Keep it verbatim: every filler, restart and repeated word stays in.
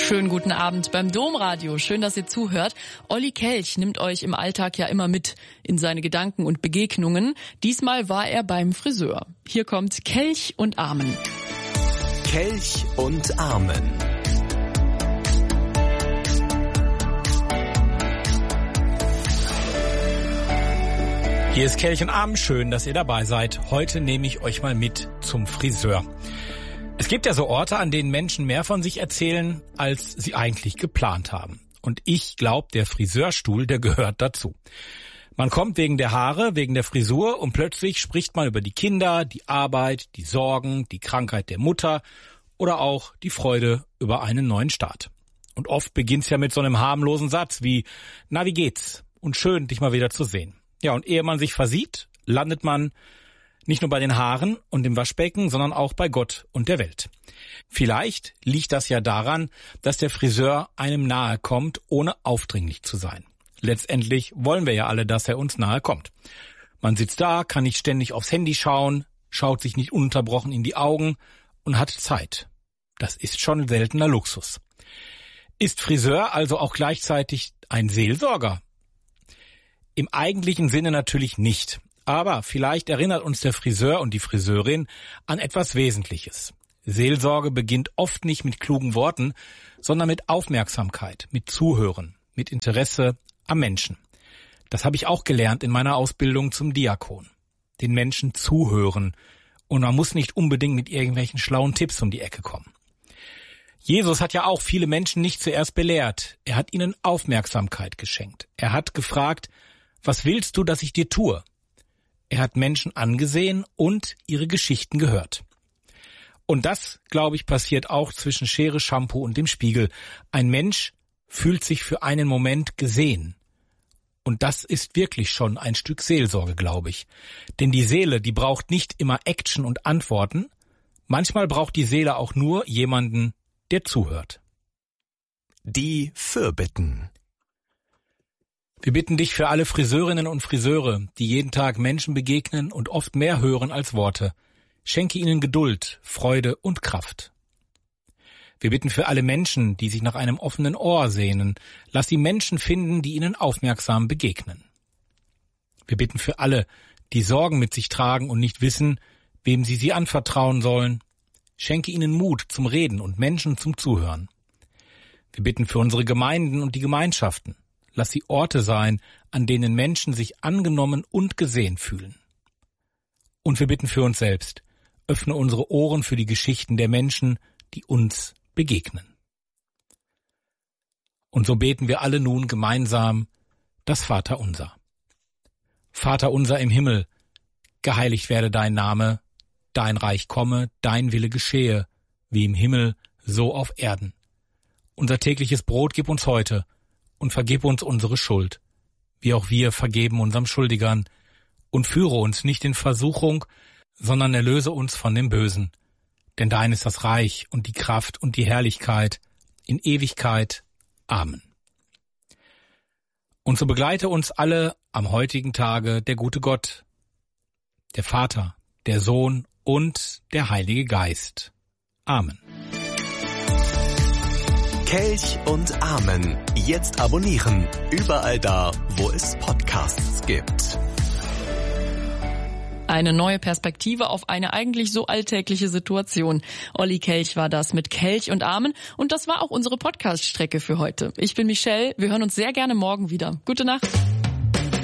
Schönen guten Abend beim Domradio. Schön, dass ihr zuhört. Olli Kelch nimmt euch im Alltag ja immer mit in seine Gedanken und Begegnungen. Diesmal war er beim Friseur. Hier kommt Kelch und Amen. Kelch und Amen. Hier ist Kelch und Amen. Schön, dass ihr dabei seid. Heute nehme ich euch mal mit zum Friseur. Es gibt ja so Orte, an denen Menschen mehr von sich erzählen, als sie eigentlich geplant haben. Und ich glaube, der Friseurstuhl, der gehört dazu. Man kommt wegen der Haare, wegen der Frisur und plötzlich spricht man über die Kinder, die Arbeit, die Sorgen, die Krankheit der Mutter oder auch die Freude über einen neuen Start. Und oft beginnt's ja mit so einem harmlosen Satz wie, na, wie geht's? Und schön, dich mal wieder zu sehen. Ja, und ehe man sich versieht, landet man nicht nur bei den Haaren und dem Waschbecken, sondern auch bei Gott und der Welt. Vielleicht liegt das ja daran, dass der Friseur einem nahe kommt, ohne aufdringlich zu sein. Letztendlich wollen wir ja alle, dass er uns nahe kommt. Man sitzt da, kann nicht ständig aufs Handy schauen, schaut sich nicht ununterbrochen in die Augen und hat Zeit. Das ist schon seltener Luxus. Ist Friseur also auch gleichzeitig ein Seelsorger? Im eigentlichen Sinne natürlich nicht. Aber vielleicht erinnert uns der Friseur und die Friseurin an etwas Wesentliches. Seelsorge beginnt oft nicht mit klugen Worten, sondern mit Aufmerksamkeit, mit Zuhören, mit Interesse am Menschen. Das habe ich auch gelernt in meiner Ausbildung zum Diakon. Den Menschen zuhören. Und man muss nicht unbedingt mit irgendwelchen schlauen Tipps um die Ecke kommen. Jesus hat ja auch viele Menschen nicht zuerst belehrt. Er hat ihnen Aufmerksamkeit geschenkt. Er hat gefragt, was willst du, dass ich dir tue? Er hat Menschen angesehen und ihre Geschichten gehört. Und das, glaube ich, passiert auch zwischen Schere, Shampoo und dem Spiegel. Ein Mensch fühlt sich für einen Moment gesehen. Und das ist wirklich schon ein Stück Seelsorge, glaube ich. Denn die Seele, die braucht nicht immer Action und Antworten. Manchmal braucht die Seele auch nur jemanden, der zuhört. Die Fürbitten. Wir bitten dich für alle Friseurinnen und Friseure, die jeden Tag Menschen begegnen und oft mehr hören als Worte. Schenke ihnen Geduld, Freude und Kraft. Wir bitten für alle Menschen, die sich nach einem offenen Ohr sehnen. Lass sie Menschen finden, die ihnen aufmerksam begegnen. Wir bitten für alle, die Sorgen mit sich tragen und nicht wissen, wem sie sie anvertrauen sollen. Schenke ihnen Mut zum Reden und Menschen zum Zuhören. Wir bitten für unsere Gemeinden und die Gemeinschaften. Lass sie Orte sein, an denen Menschen sich angenommen und gesehen fühlen. Und wir bitten für uns selbst. Öffne unsere Ohren für die Geschichten der Menschen, die uns begegnen. Und so beten wir alle nun gemeinsam das Vaterunser. Vater unser im Himmel, geheiligt werde dein Name, dein Reich komme, dein Wille geschehe, wie im Himmel, so auf Erden. Unser tägliches Brot gib uns heute und vergib uns unsere Schuld, wie auch wir vergeben unserem Schuldigern. Und führe uns nicht in Versuchung, sondern erlöse uns von dem Bösen. Denn dein ist das Reich und die Kraft und die Herrlichkeit in Ewigkeit. Amen. Und so begleite uns alle am heutigen Tage der gute Gott, der Vater, der Sohn und der Heilige Geist. Amen. Kelch und Amen. Jetzt abonnieren. Überall da, wo es Podcasts gibt. Eine neue Perspektive auf eine eigentlich so alltägliche Situation. Olli Kelch war das mit Kelch und Amen. Und das war auch unsere Podcast-Strecke für heute. Ich bin Michelle. Wir hören uns sehr gerne morgen wieder. Gute Nacht.